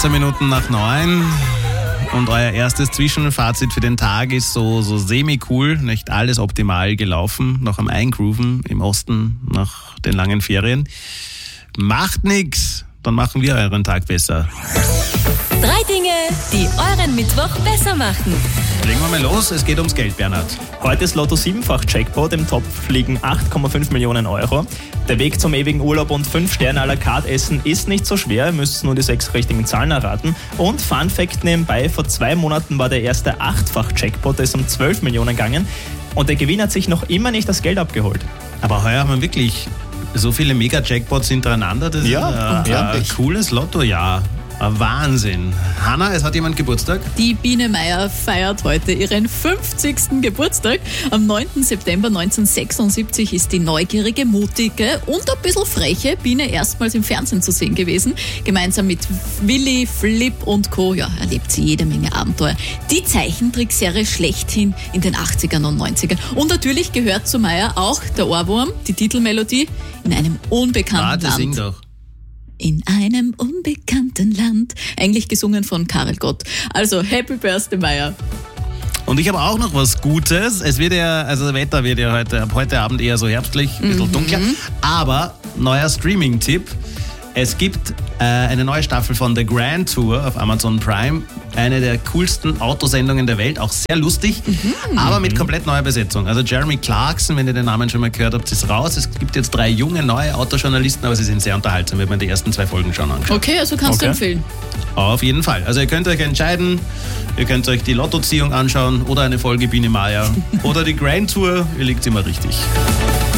18 Minuten nach 9 und euer erstes Zwischenfazit für den Tag ist so semi-cool, nicht alles optimal gelaufen, noch am Eingrooven im Osten nach den langen Ferien. Macht nix, dann machen wir euren Tag besser. 3 Dinge, die euren Mittwoch besser machen. Legen wir mal los, es geht ums Geld, Bernhard. Heute ist Lotto 7-fach-Jackpot, im Topf liegen 8,5 Millionen Euro. Der Weg zum ewigen Urlaub und 5 Sterne à la carte essen ist nicht so schwer, ihr müsst nur die 6 richtigen Zahlen erraten. Und Fun Fact nebenbei, vor 2 Monaten war der erste 8-fach-Jackpot, der ist um 12 Millionen gegangen. Und der Gewinner hat sich noch immer nicht das Geld abgeholt. Aber heuer haben wir wirklich so viele Mega-Jackpots hintereinander, das ist ein cooles Lottojahr. Wahnsinn. Hanna, es hat jemand Geburtstag? Die Biene Meier feiert heute ihren 50. Geburtstag. Am 9. September 1976 ist die neugierige, mutige und ein bisschen freche Biene erstmals im Fernsehen zu sehen gewesen. Gemeinsam mit Willi, Flip und Co. Erlebt sie jede Menge Abenteuer. Die Zeichentrickserie schlechthin in den 80ern und 90ern. Und natürlich gehört zu Meier auch der Ohrwurm, die Titelmelodie, in einem unbekannten Land. Sing doch. In einem unbekannten Land. Eigentlich gesungen von Karel Gott. Also Happy Birthday, Meier. Und ich habe auch noch was Gutes. Es wird das Wetter wird ja ab heute Abend eher so herbstlich, ein bisschen dunkler. Aber neuer Streaming-Tipp. Es gibt eine neue Staffel von The Grand Tour auf Amazon Prime. Eine der coolsten Autosendungen der Welt, auch sehr lustig, aber mit komplett neuer Besetzung. Also Jeremy Clarkson, wenn ihr den Namen schon mal gehört habt, ist raus. Es gibt jetzt 3 junge, neue Autojournalisten, aber sie sind sehr unterhaltsam, wenn man die ersten 2 Folgen schon anschaut. Okay, also kannst du empfehlen. Auf jeden Fall. Also ihr könnt euch entscheiden, ihr könnt euch die Lottoziehung anschauen oder eine Folge Biene Meier oder die Grand Tour, ihr liegt immer richtig.